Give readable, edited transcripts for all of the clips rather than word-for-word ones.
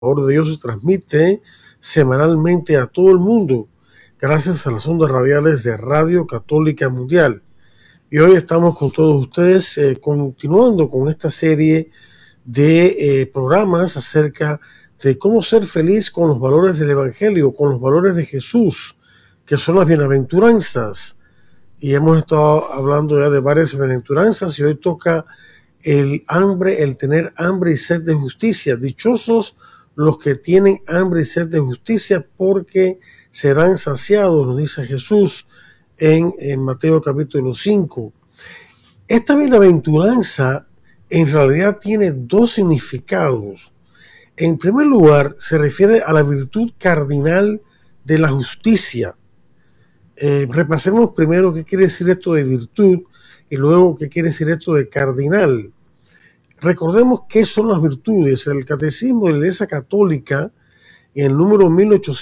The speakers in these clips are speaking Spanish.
Palabra de Dios se transmite semanalmente a todo el mundo gracias a las ondas radiales de Radio Católica Mundial. Y hoy estamos con todos ustedes continuando con esta serie de programas acerca de cómo ser feliz con los valores del Evangelio, con los valores de Jesús, que son las bienaventuranzas. Y hemos estado hablando ya de varias bienaventuranzas y hoy toca el tener hambre y sed de justicia. Dichosos los que tienen hambre y sed de justicia, porque serán saciados, nos dice Jesús en Mateo capítulo 5. Esta bienaventuranza en realidad tiene dos significados. En primer lugar, se refiere a la virtud cardinal de la justicia. Repasemos primero qué quiere decir esto de virtud y luego qué quiere decir esto de cardinal. Recordemos qué son las virtudes. El Catecismo de la Iglesia Católica, en el número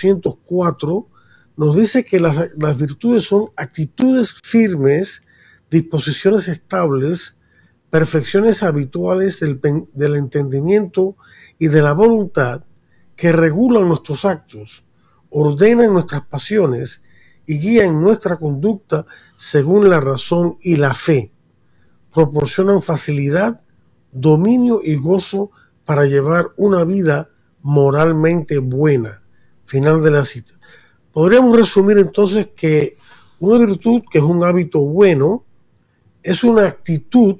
1804, nos dice que las virtudes son actitudes firmes, disposiciones estables, perfecciones habituales del entendimiento y de la voluntad que regulan nuestros actos, ordenan nuestras pasiones y guían nuestra conducta según la razón y la fe. Proporcionan facilidad, dominio y gozo para llevar una vida moralmente buena. Final de la cita. Podríamos resumir entonces que una virtud, que es un hábito bueno, es una actitud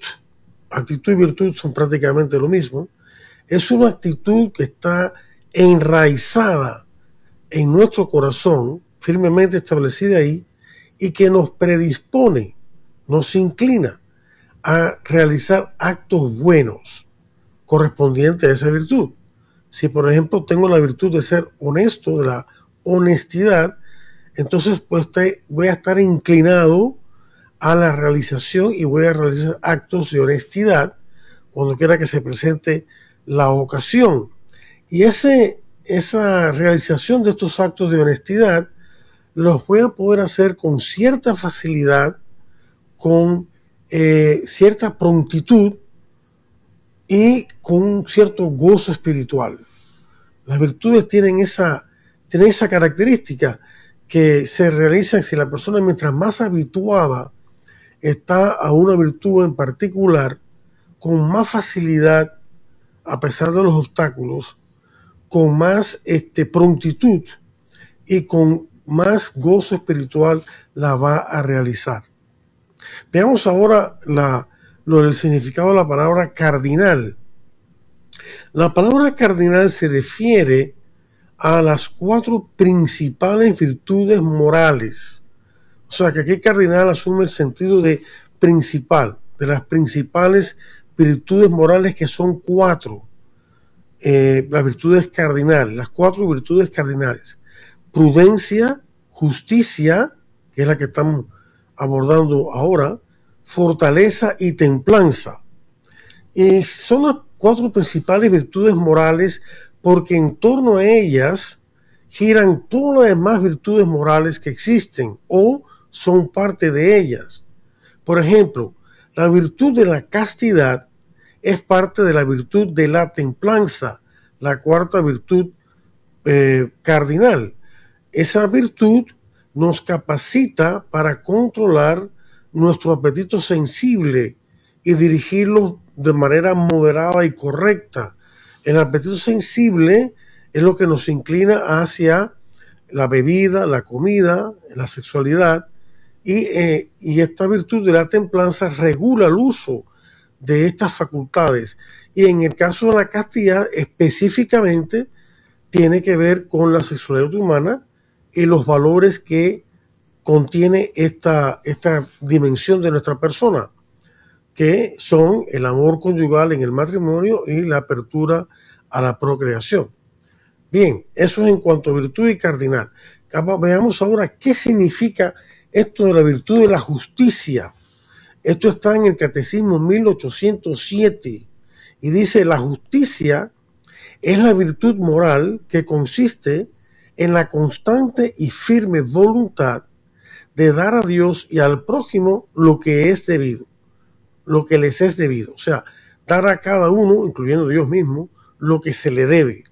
y virtud son prácticamente lo mismo, es una actitud que está enraizada en nuestro corazón, firmemente establecida ahí, y que nos predispone, nos inclina a realizar actos buenos correspondientes a esa virtud. Si, por ejemplo, tengo la virtud de ser honesto, de la honestidad, entonces pues voy a estar inclinado a la realización y voy a realizar actos de honestidad cuando quiera que se presente la ocasión. Y esa realización de estos actos de honestidad los voy a poder hacer con cierta facilidad, con cierta prontitud y con un cierto gozo espiritual. Las virtudes tienen esa característica, que se realiza si la persona, mientras más habituada está a una virtud en particular, con más facilidad, a pesar de los obstáculos, con más prontitud y con más gozo espiritual la va a realizar. Veamos ahora lo del significado de la palabra cardinal. La palabra cardinal se refiere a las 4 principales virtudes morales. O sea, que aquí cardinal asume el sentido de principal, de las principales virtudes morales, que son 4. Las virtudes cardinales, las 4 virtudes cardinales: prudencia, justicia, que es la que estamos abordando ahora, fortaleza y templanza. Y son las 4 principales virtudes morales, porque en torno a ellas giran todas las demás virtudes morales que existen o son parte de ellas. Por ejemplo, la virtud de la castidad es parte de la virtud de la templanza, la 4ª virtud cardinal. Esa virtud nos capacita para controlar nuestro apetito sensible y dirigirlo de manera moderada y correcta. El apetito sensible es lo que nos inclina hacia la bebida, la comida, la sexualidad, y esta virtud de la templanza regula el uso de estas facultades. Y en el caso de la castidad, específicamente, tiene que ver con la sexualidad humana y los valores que contiene esta dimensión de nuestra persona, que son el amor conyugal en el matrimonio y la apertura a la procreación. Bien, eso es en cuanto a virtud y cardinal. Veamos ahora qué significa esto de la virtud de la justicia. Esto está en el Catecismo 1807 y dice: la justicia es la virtud moral que consiste en la constante y firme voluntad de dar a Dios y al prójimo lo que es debido, lo que les es debido. O sea, dar a cada uno, incluyendo Dios mismo, lo que se le debe.